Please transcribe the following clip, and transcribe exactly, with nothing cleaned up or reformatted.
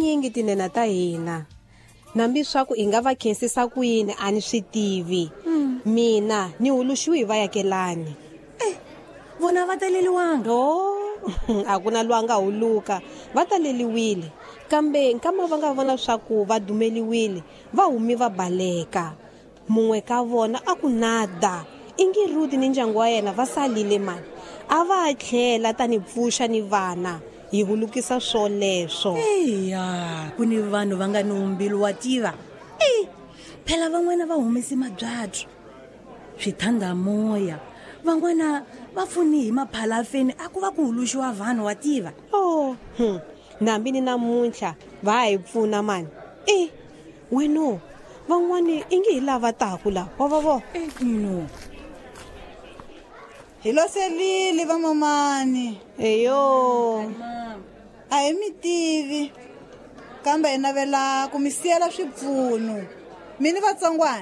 tinyingi tinena ta hina nambi swaku i nga va khensisa ku yini a ni swi tivi mina ni huluxiwe hi vayakelani eh vona va taleliwanga o a ku na lwanga huluka va taleliwile kambe nkama va nga vona swaku va dumeliwile va humi va baleka mun'we ka vona a ku nada ingi Ruti ni ndyangu wa yena va salile mani a va tlhela tani pfuxa ni vana hi hulukisa swoleswo eya ku ni vanhu va nga ni umbili wa tiva eh phela van'wana va humesi mabyatso swithandhamoya van'wana va pfuni hi maphalafeni a ku va ku huluxiwa vanhu wa tiva oh hmm. nambi ni namuntlha va ha hi pfuna mani eh weno van'wani ingi hi lava taku la wa vavo eh no Hilo selili va mamani. eyo A hi mi tivi. Kambe hi navela ku mi siyela swipfuno. Mini vatsongwana.